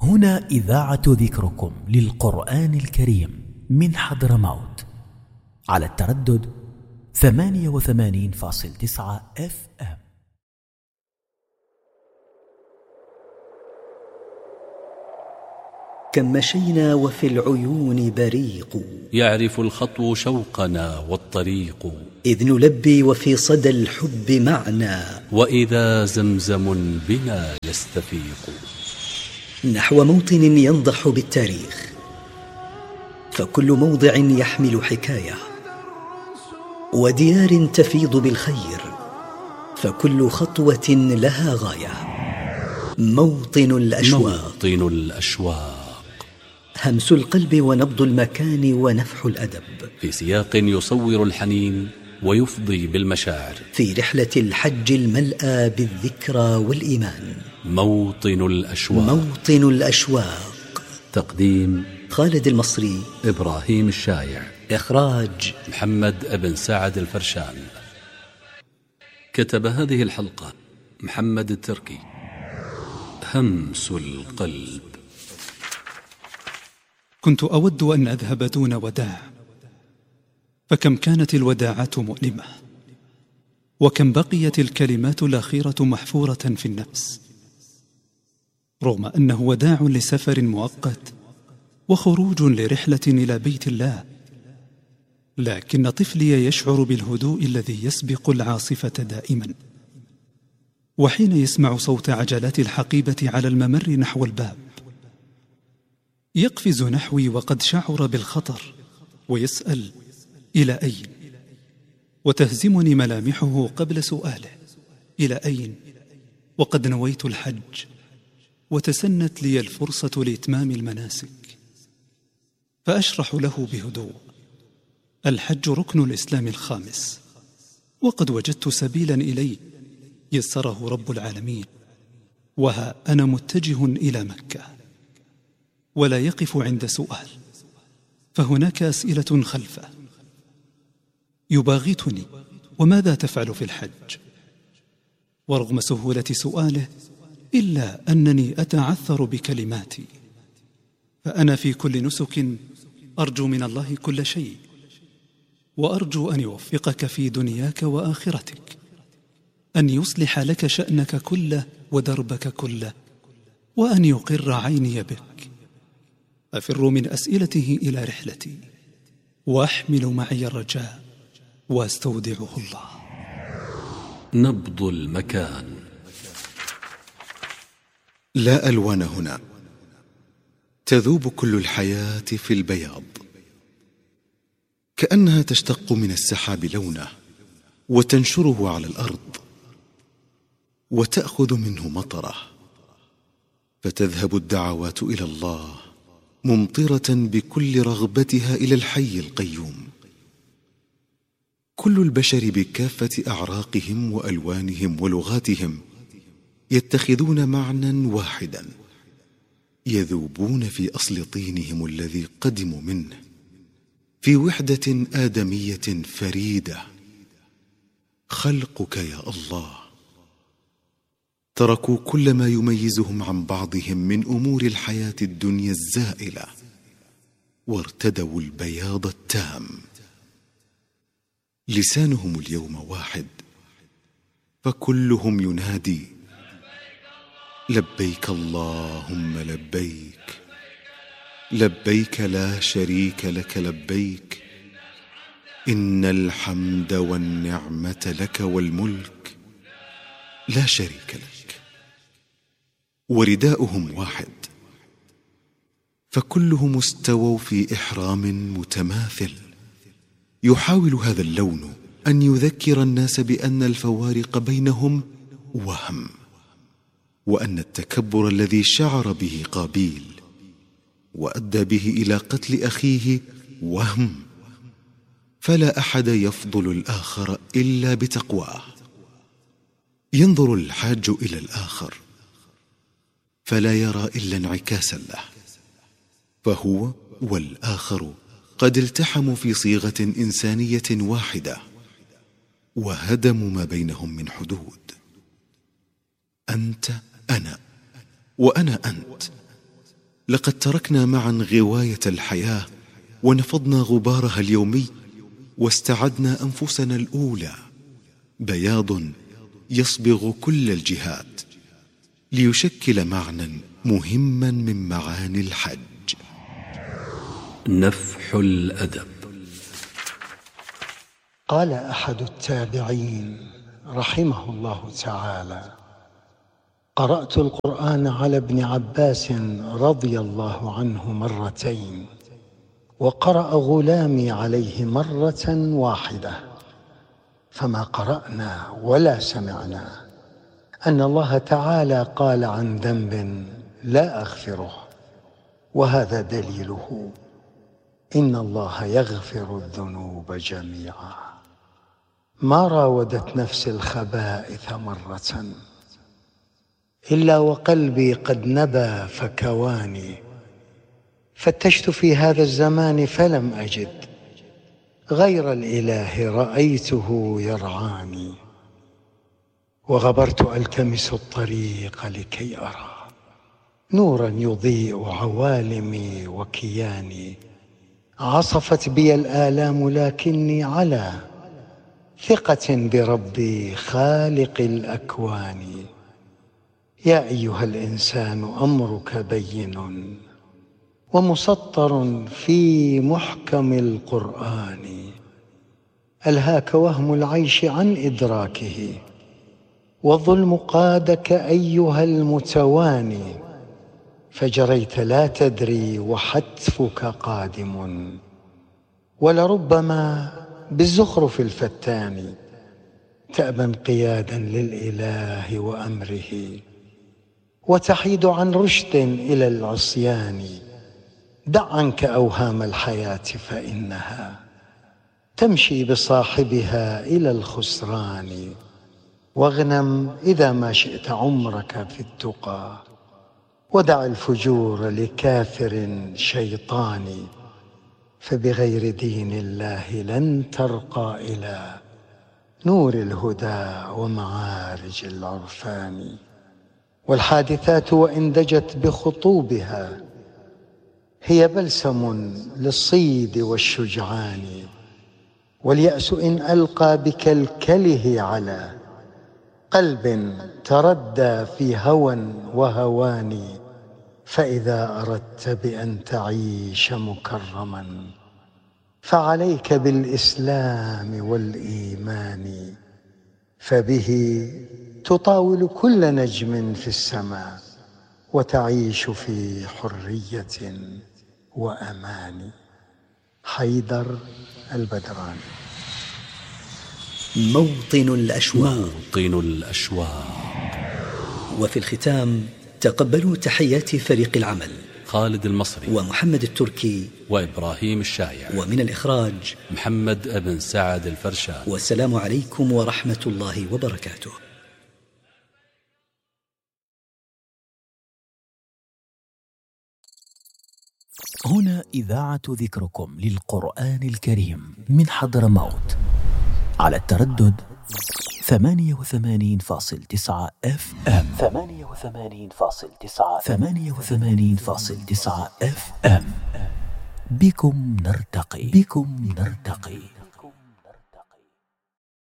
هنا إذاعة ذكركم للقرآن الكريم من حضرموت على التردد 88.9 FM. كم مشينا وفي العيون بريق، يعرف الخطو شوقنا والطريق، إذ نلبي وفي صدى الحب معنا، وإذا زمزم بنا يستفيق. نحو موطن ينضح بالتاريخ، فكل موضع يحمل حكاية، وديار تفيض بالخير، فكل خطوة لها غاية. موطن الأشواق، همس القلب ونبض المكان ونفح الأدب، في سياق يصور الحنين ويفضي بالمشاعر، في رحلة الحج الملأى بالذكرى والإيمان. موطن الأشواق. تقديم خالد المصري، إبراهيم الشايع، إخراج محمد ابن سعد الفرشان. كتب هذه الحلقة محمد التركي. همس القلب. كنت أود أن أذهب دون وداع، فكم كانت الوداعات مؤلمة، وكم بقيت الكلمات الأخيرة محفورة في النفس، رغم أنه وداع لسفر مؤقت وخروج لرحلة إلى بيت الله. لكن طفلي يشعر بالهدوء الذي يسبق العاصفة دائما، وحين يسمع صوت عجلات الحقيبة على الممر نحو الباب يقفز نحوي وقد شعر بالخطر، ويسأل: إلى أين؟ وتهزمني ملامحه قبل سؤاله: إلى أين؟ وقد نويت الحج، وتسنت لي الفرصة لإتمام المناسك. فأشرح له بهدوء: الحج ركن الإسلام الخامس، وقد وجدت سبيلا إليه يسره رب العالمين، وها أنا متجه إلى مكة. ولا يقف عند سؤال، فهناك أسئلة خلفه. يباغتني: وماذا تفعل في الحج؟ ورغم سهولة سؤاله إلا أنني أتعثر بكلماتي، فأنا في كل نسك أرجو من الله كل شيء، وأرجو أن يوفقك في دنياك وآخرتك، أن يصلح لك شأنك كله ودربك كله، وأن يقر عيني بك. أفر من أسئلته إلى رحلتي، وأحمل معي الرجاء، واستودعه الله. نبض المكان. لا ألوان هنا، تذوب كل الحياة في البياض، كأنها تشتق من السحاب لونه وتنشره على الأرض، وتأخذ منه مطره، فتذهب الدعوات إلى الله ممطرة بكل رغبتها إلى الحي القيوم. كل البشر بكافة أعراقهم وألوانهم ولغاتهم يتخذون معنى واحدا، يذوبون في أصل طينهم الذي قدموا منه، في وحدة آدمية فريدة. خلقك يا الله. تركوا كل ما يميزهم عن بعضهم من أمور الحياة الدنيا الزائلة، وارتدوا البياض التام. لسانهم اليوم واحد، فكلهم ينادي: لبيك اللهم لبيك، لبيك لا شريك لك لبيك، إن الحمد والنعمة لك والملك لا شريك لك. ورداؤهم واحد، فكلهم استووا في إحرام متماثل. يحاول هذا اللون أن يذكر الناس بأن الفوارق بينهم وهم، وأن التكبر الذي شعر به قابيل وأدى به إلى قتل أخيه وهم، فلا أحد يفضل الآخر إلا بتقواه. ينظر الحاج إلى الآخر فلا يرى إلا انعكاسا له، فهو والآخر قد التحموا في صيغة إنسانية واحدة، وهدموا ما بينهم من حدود. أنت أنا، وأنا أنت، لقد تركنا معا غواية الحياة ونفضنا غبارها اليومي، واستعدنا أنفسنا الأولى، بياض يصبغ كل الجهات، ليشكل معنى مهما من معاني الحج. نفح الأدب. قال أحد التابعين رحمه الله تعالى: قرأت القرآن على ابن عباس رضي الله عنه مرتين، وقرأ غلامي عليه مرة واحدة، فما قرأنا ولا سمعنا أن الله تعالى قال عن ذنب لا أغفره، وهذا دليله: إن الله يغفر الذنوب جميعا. ما راودت نفسي الخبائث مرة إلا وقلبي قد نبى فكواني، فتشت في هذا الزمان فلم أجد غير الإله رأيته يرعاني، وغبرت ألتمس الطريق لكي أرى نورا يضيء عوالمي وكياني. عصفت بي الآلام لكني على ثقة بربي خالق الأكوان. يا أيها الإنسان أمرك بين ومسطر في محكم القرآن، ألهاك وهم العيش عن إدراكه، والظلم قادك أيها المتواني، فجريت لا تدري وحتفك قادم، ولربما بالزخرف الفتان تأبى انقيادا للإله وأمره، وتحيد عن رشد إلى العصيان. دع عنك أوهام الحياة فإنها تمشي بصاحبها إلى الخسران، واغنم إذا ما شئت عمرك في التقى، ودع الفجور لكافر شيطان، فبغير دين الله لن ترقى إلى نور الهدى ومعارج العرفان. والحادثات وإن دجت بخطوبها هي بلسم للصيد والشجعان، واليأس إن ألقى بكلكله على قلب تردى في هوى وهوان، فإذا أردت بأن تعيش مكرما فعليك بالإسلام والإيمان، فبه تطاول كل نجم في السماء وتعيش في حرية وأمان. حيدر البدراني. موطن الأشواق. موطن الأشواق. وفي الختام تقبلوا تحيات فريق العمل: خالد المصري ومحمد التركي وإبراهيم الشايع، ومن الإخراج محمد بن سعد الفرشاد. والسلام عليكم ورحمة الله وبركاته. هنا إذاعة ذكركم للقرآن الكريم من حضرموت على التردد 88.9 FM. 88.9 FM. بكم نرتقي.